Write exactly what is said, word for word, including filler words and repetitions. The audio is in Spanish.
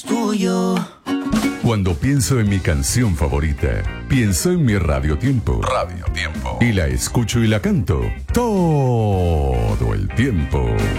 Tuyo. Cuando pienso en mi canción favorita, pienso en mi Radio Tiempo. Radio Tiempo. Y la escucho y la canto todo el tiempo.